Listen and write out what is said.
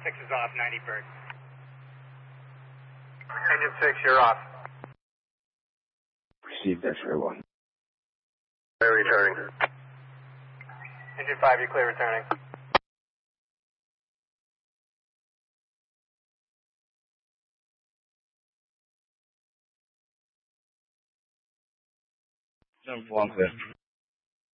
6 is off, 90 bird. Engine 6, you're off. Received X-ray 1. Clear returning. Engine 5, you're clear returning. Jump 1 clear.